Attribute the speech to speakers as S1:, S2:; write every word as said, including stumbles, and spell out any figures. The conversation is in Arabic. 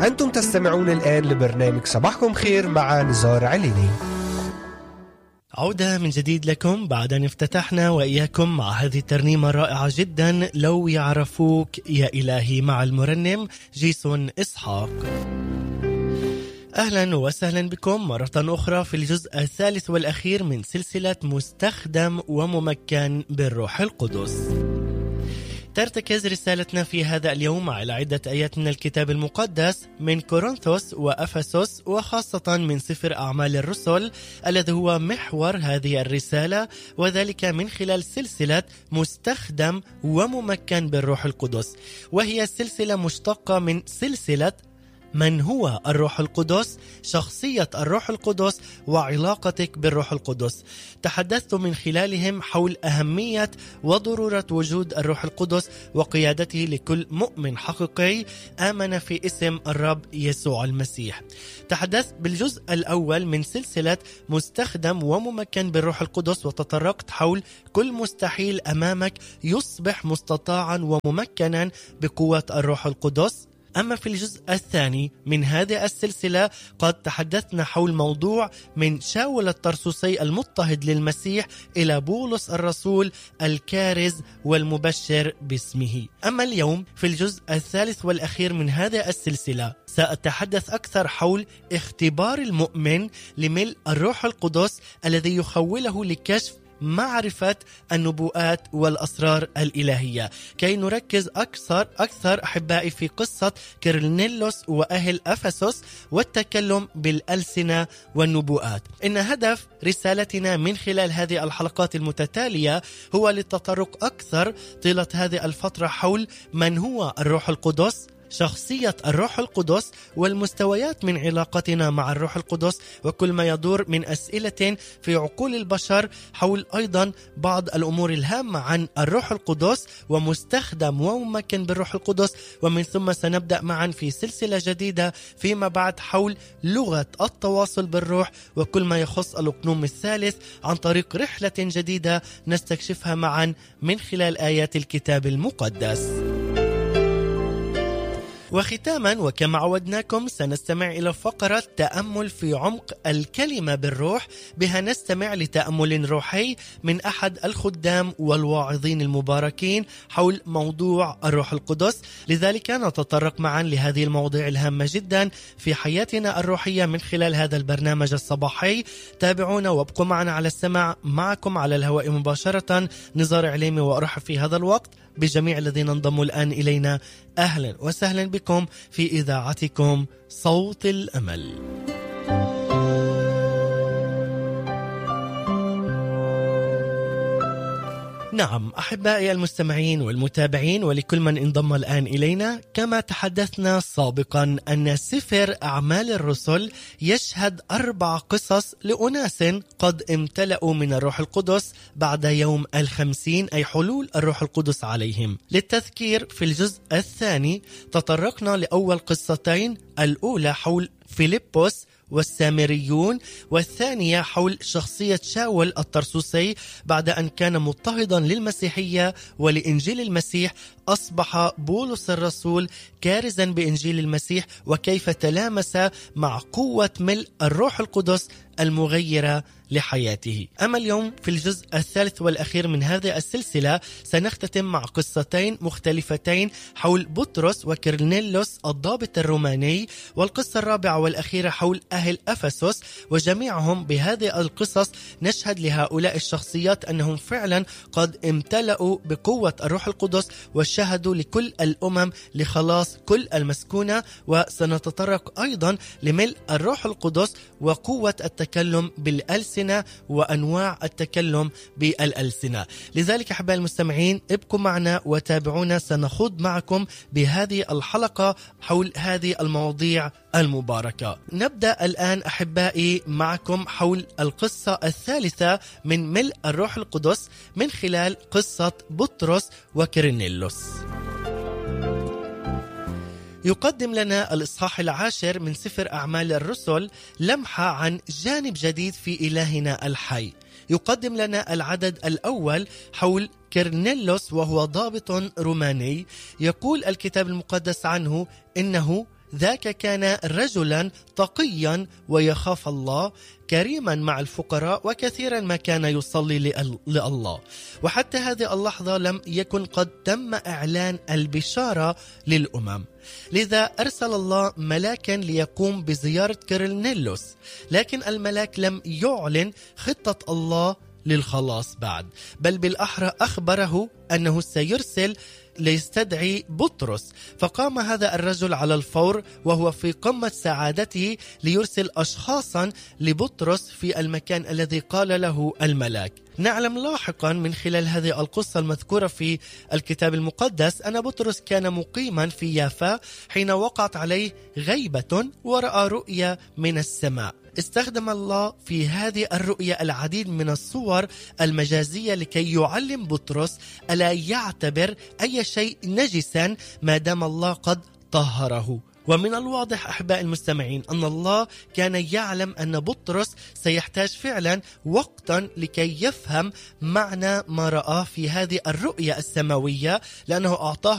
S1: أنتم تستمعون الآن لبرنامج صباحكم خير مع نزار عليني.
S2: عودة من جديد لكم بعد أن افتتحنا وإياكم مع هذه الترنيمة الرائعة جدا، لو يعرفوك يا إلهي، مع المرنم جيسون إسحاق. أهلا وسهلا بكم مرة أخرى في الجزء الثالث والأخير من سلسلة مستخدم وممكن بالروح القدس. ترتكز رسالتنا في هذا اليوم على عدة آيات من الكتاب المقدس من كورنثوس وأفسس، وخاصة من سفر أعمال الرسل الذي هو محور هذه الرسالة، وذلك من خلال سلسلة مستخدم وممكن بالروح القدس، وهي سلسلة مشتقة من سلسلة من هو الروح القدس، شخصية الروح القدس، وعلاقتك بالروح القدس. تحدثت من خلالهم حول أهمية وضرورة وجود الروح القدس وقيادته لكل مؤمن حقيقي آمن في اسم الرب يسوع المسيح. تحدثت بالجزء الأول من سلسلة مستخدم وممكن بالروح القدس، وتطرقت حول كل مستحيل أمامك يصبح مستطاعا وممكنا بقوة الروح القدس. أما في الجزء الثاني من هذه السلسلة قد تحدثنا حول موضوع من شاول الطرسوسي المضطهد للمسيح إلى بولس الرسول الكارز والمبشر باسمه. أما اليوم في الجزء الثالث والأخير من هذه السلسلة سأتحدث أكثر حول اختبار المؤمن لملء الروح القدس الذي يخوله لكشف معرفة النبوءات والأسرار الإلهية، كي نركز أكثر أكثر أحبائي في قصة كيرنيلوس وأهل أفسس والتكلم بالألسنة والنبوءات. إن هدف رسالتنا من خلال هذه الحلقات المتتالية هو للتطرق أكثر طيلة هذه الفترة حول من هو الروح القدس، شخصية الروح القدس، والمستويات من علاقتنا مع الروح القدس، وكل ما يدور من أسئلة في عقول البشر حول أيضا بعض الأمور الهامة عن الروح القدس ومستخدم وممكن بالروح القدس. ومن ثم سنبدأ معا في سلسلة جديدة فيما بعد حول لغة التواصل بالروح وكل ما يخص الأقنوم الثالث عن طريق رحلة جديدة نستكشفها معا من خلال آيات الكتاب المقدس. وختاما وكما عودناكم سنستمع إلى فقرة تأمل في عمق الكلمة بالروح، بها نستمع لتأمل روحي من أحد الخدام والواعظين المباركين حول موضوع الروح القدس. لذلك نتطرق معا لهذه المواضيع الهامة جدا في حياتنا الروحية من خلال هذا البرنامج الصباحي. تابعونا وابقوا معنا على السمع. معكم على الهواء مباشرة نزار عليمي، وأرحب في هذا الوقت بجميع الذين انضموا الآن إلينا. أهلا وسهلا بكم في إذاعتكم صوت الأمل. نعم أحبائي المستمعين والمتابعين ولكل من انضم الآن إلينا، كما تحدثنا سابقا أن سفر أعمال الرسل يشهد أربع قصص لأناس قد امتلأوا من الروح القدس بعد يوم الخمسين، أي حلول الروح القدس عليهم. للتذكير في الجزء الثاني تطرقنا لأول قصتين، الأولى حول فيلبس والسامريون، والثانية حول شخصية شاول الطرسوسي بعد أن كان مضطهدا للمسيحية ولإنجيل المسيح، أصبح بولس الرسول كارزا بإنجيل المسيح وكيف تلامس مع قوة ملء الروح القدس المغيرة لحياته. أما اليوم في الجزء الثالث والأخير من هذه السلسلة سنختتم مع قصتين مختلفتين حول بطرس وكيرنيلوس الضابط الروماني، والقصة الرابعة والأخيرة حول أهل أفسس، وجميعهم بهذه القصص نشهد لهؤلاء الشخصيات أنهم فعلا قد امتلأوا بقوة الروح القدس وشهدوا لكل الأمم لخلاص كل المسكونة. وسنتطرق أيضا لملء الروح القدس وقوة التكلم بالألسنة وأنواع التكلم بالألسنة. لذلك أحبائي المستمعين ابقوا معنا وتابعونا، سنخوض معكم بهذه الحلقة حول هذه المواضيع المباركة. نبدأ الآن أحبائي معكم حول القصة الثالثة من ملء الروح القدس من خلال قصة بطرس وكيرنيلوس. يقدم لنا الإصحاح العاشر من سفر أعمال الرسل لمحة عن جانب جديد في إلهنا الحي. يقدم لنا العدد الأول حول كيرنيلوس، وهو ضابط روماني. يقول الكتاب المقدس عنه إنه ذاك كان رجلا تقيا ويخاف الله، كريما مع الفقراء، وكثيرا ما كان يصلي لله. وحتى هذه اللحظة لم يكن قد تم إعلان البشارة للأمم، لذا أرسل الله ملاكا ليقوم بزيارة كيرلنيلوس، لكن الملاك لم يعلن خطة الله للخلاص بعد، بل بالأحرى أخبره أنه سيرسل ليستدعي بطرس. فقام هذا الرجل على الفور وهو في قمة سعادته ليرسل أشخاصا لبطرس في المكان الذي قال له الملاك. نعلم لاحقا من خلال هذه القصة المذكورة في الكتاب المقدس أن بطرس كان مقيما في يافا حين وقعت عليه غيبة ورأى رؤيا من السماء. استخدم الله في هذه الرؤية العديد من الصور المجازية لكي يعلم بطرس ألا يعتبر أي شيء نجسا ما دام الله قد طهره. ومن الواضح أحباء المستمعين أن الله كان يعلم أن بطرس سيحتاج فعلا وقتا لكي يفهم معنى ما رآه في هذه الرؤية السماوية، لأنه أعطاه